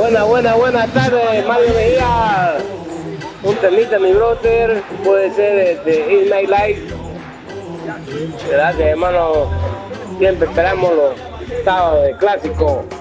Buenas tardes, Mario Mejía. Un temita, mi brother, puede ser de In My Life. Gracias, hermano. Siempre esperamos los sábados de clásico.